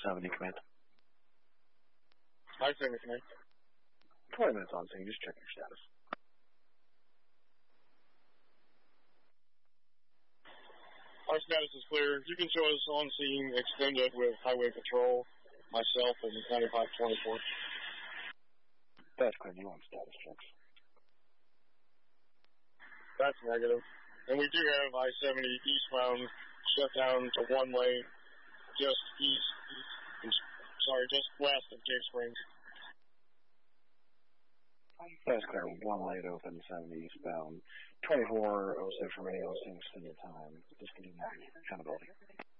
70, command. Hi, 70, command. 20 minutes on scene, just check your status. Our status is clear. You can show us on scene extended with Highway Patrol, myself, and 9524. That's clear. You want status checks? That's negative. And we do have I-70 eastbound shut down to one way just just west of Cave Springs. That's clear. One lane open, 70 eastbound. 2406 remaining on scene extended time. Discontinuing accountability.